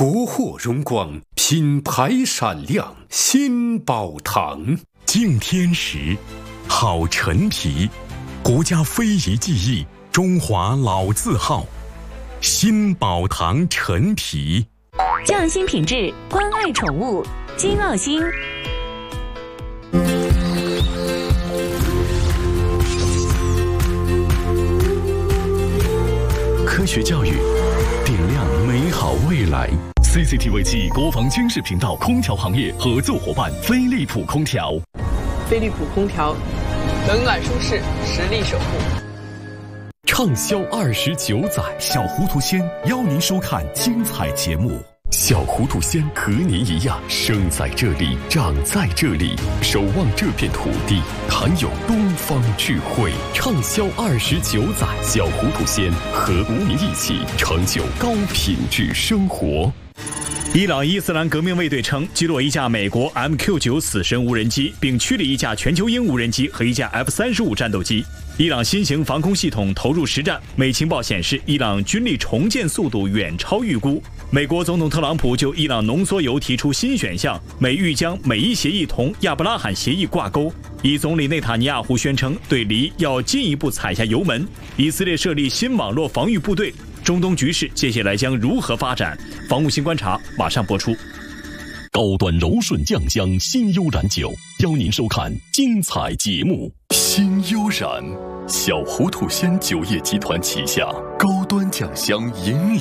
国货荣光，品牌闪亮，新宝堂。 敬天时，好陈皮，国家非遗技艺，中华老字号，新宝堂陈皮。 匠心品质，关爱宠物，金奥心。 科学教育，点亮美好未来。CCTV 7国防军事频道空调行业合作伙伴飞利浦空调。 飞利浦空调，冷暖舒适，实力守护。 畅销29载，小糊涂仙邀您收看精彩节目。小糊涂仙和您一样，生在这里，长在这里，守望这片土地，含有东方智慧。畅销29载，小糊涂仙和您一起成就高品质生活。 伊朗伊斯兰革命卫队称击落一架美国 MQ-9 死神无人机，并驱离一架全球鹰无人机和一架 F-35战斗机。伊朗新型防空系统投入实战，美情报显示，伊朗军力重建速度远超预估。美国总统特朗普就伊朗浓缩铀提出新选项，美欲将美伊协议同亚伯拉罕协议挂钩。以总理内塔尼亚胡宣称，对黎要进一步踩下油门。以色列设立新网络防御部队。中东局势接下来将如何发展？防务新观察马上播出。 高端柔顺酱香新悠然酒，邀您收看精彩节目。新悠然，小糊涂仙酒业集团旗下高端酱香饮